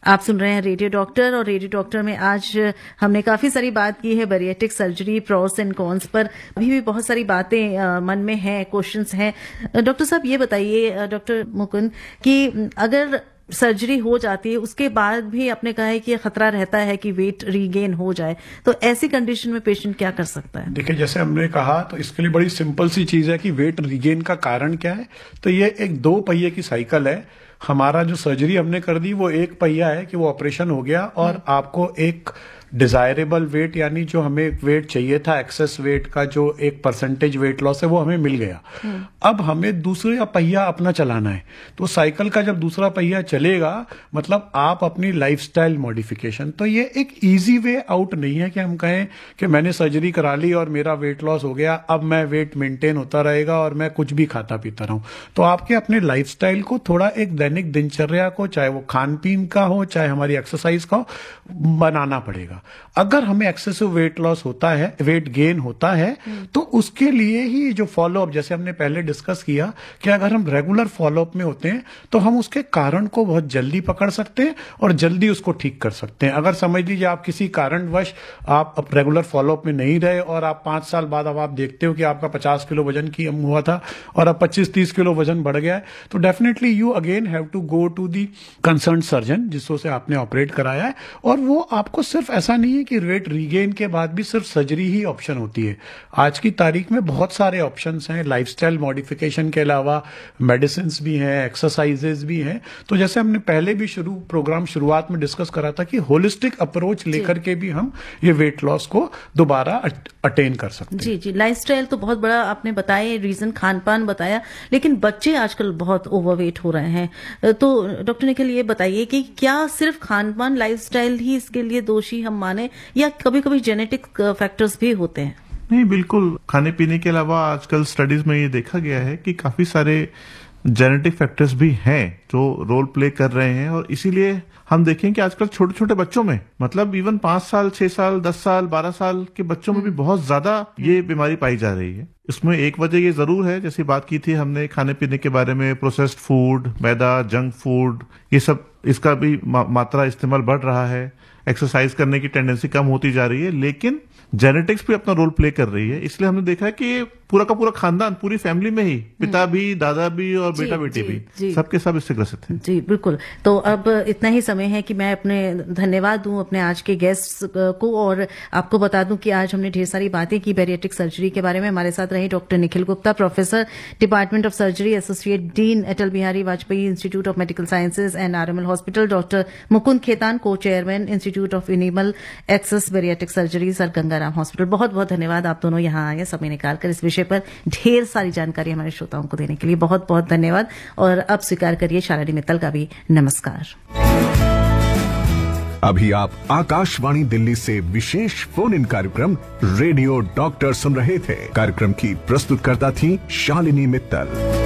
आप सुन रहे हैं रेडियो डॉक्टर, और रेडियो डॉक्टर में आज हमने काफी सारी बात की है bariatric surgery, pros and cons पर। अभी भी बहुत सारी बातें मन में हैं, क्वेश्चंस हैं। डॉक्टर साहब ये बताइए, डॉक्टर मुकुंद, कि अगर सर्जरी हो जाती है उसके बाद भी आपने कहा है कि खतरा रहता है कि वेट रीगेन हो जाए, तो ऐसी कंडीशन में पेशेंट क्या कर सकता है? देखिए, जैसे हमने कहा तो इसके लिए बड़ी सिंपल सी चीज है कि वेट रीगेन का कारण क्या है। तो ये एक 2 पहिए की साइकिल है। हमारा जो सर्जरी हमने कर दी वो 1 पहिया है कि वो ऑपरेशन हो गया और आपको एक डिजायरेबल वेट, यानी जो हमें वेट चाहिए था, एक्सेस वेट का जो एक परसेंटेज वेट लॉस है वो हमें मिल गया। अब हमें दूसरा पहिया अपना चलाना है। तो साइकिल का जब दूसरा पहिया चलेगा मतलब आप अपनी लाइफस्टाइल मॉडिफिकेशन, तो ये एक इजी वे आउट नहीं है कि हम कहें कि मैंने सर्जरी करा ली और मेरा वेट लॉस हो गया, अब मैं वेट मेंटेन होता रहेगा और मैं कुछ भी खाता पीता रहूं। तो आपके अपने लाइफस्टाइल को थोड़ा एक दैनिक दिनचर्या को, चाहे वो खान पीन का हो चाहे हमारी एक्सरसाइज का हो, बनाना पड़ेगा। अगर हमें एक्सेसिव वेट लॉस होता है, वेट गेन होता है, तो उसके लिए ही जो फॉलोअप, जैसे हमने पहले डिस्कस किया कि अगर हम रेगुलर फॉलोअप में होते हैं तो हम उसके कारण को बहुत जल्दी पकड़ सकते हैं और जल्दी उसको ठीक कर सकते हैं। अगर समझ लीजिए आप किसी कारणवश आप रेगुलर फॉलोअप में नहीं रहे और आप 5 साल बाद अब आप देखते हो कि आपका 50 किलो वजन की हुआ था और अब 25-30 किलो वजन बढ़ गया है, तो definitely you again have to go to the concern surgeon जिससे से आपने ऑपरेट कराया है। और वो आपको सिर्फ ऐसा नहीं है कि वेट रीगेन के बाद भी सिर्फ सर्जरी ही ऑप्शन होती है। आज की तारीख में बहुत सारे ऑप्शंस हैं, लाइफस्टाइल मॉडिफिकेशन के अलावा मेडिसिन भी हैं, एक्सरसाइजेज भी हैं। तो जैसे हमने पहले भी प्रोग्राम शुरुआत में डिस्कस करा था कि होलिस्टिक अप्रोच लेकर के भी हम ये वेट लॉस को दोबारा अटेन कर सकते हैं। जी जी, लाइफस्टाइल तो बहुत बड़ा आपने बताया, रीजन खान पान बताया, लेकिन बच्चे आजकल बहुत ओवरवेट हो रहे हैं। तो डॉक्टर निखिल ये बताइए कि क्या सिर्फ खान पान, लाइफस्टाइल ही इसके लिए दोषी हम माने, या कभी कभी जेनेटिक फैक्टर्स भी होते हैं? नहीं, बिल्कुल। खाने पीने के अलावा आजकल स्टडीज में ये देखा गया है कि काफी सारे जेनेटिक फैक्टर्स भी हैं जो रोल प्ले कर रहे हैं, और इसीलिए हम देखें कि आजकल छोटे छोटे बच्चों में, मतलब इवन 5 साल, 6 साल, 10 साल, 12 साल के बच्चों में भी बहुत ज्यादा ये बीमारी पाई जा रही है। इसमें एक वजह ये जरूर है, जैसी बात की थी हमने खाने पीने के बारे में, प्रोसेस्ड फूड, मैदा, जंक फूड, ये सब, इसका भी मात्रा इस्तेमाल बढ़ रहा है। एक्सरसाइज करने की टेंडेंसी कम होती जा रही है, लेकिन जेनेटिक्स भी अपना रोल प्ले कर रही है। इसलिए हमने देखा है कि पूरा का पूरा खानदान, पूरी फैमिली में ही, पिता भी, दादा भी और बेटा बेटी भी, सबके सब इससे ग्रसित हैं। जी बिल्कुल। तो अब इतना ही समय है कि मैं अपने धन्यवाद दूं अपने आज के गेस्ट को, और आपको बता दूं कि आज हमने ढेर सारी बातें की बैरिएट्रिक सर्जरी के बारे में। हमारे साथ रहे doctor Nikhil Gupta, professor, department of surgery, associate dean, Atal Bihari Vajpayee institute of medical sciences and RML hospital, doctor Mukund Khetan, को chairman institute of animal access bariatric surgery, sir Gangaram hospital. बहुत बहुत धन्यवाद, आप दोनों यहाँ आए समय निकालकर इस विषय पर ढेर सारी जानकारी हमारे श्रोताओं को देने के लिए। बहुत बहुत धन्यवाद। और अब स्वीकार करिए शालिनी मित्तल का भी नमस्कार। अभी आप आकाशवाणी दिल्ली से विशेष फोन इन कार्यक्रम रेडियो डॉक्टर सुन रहे थे। कार्यक्रम की प्रस्तुतकर्ता थी शालिनी मित्तल।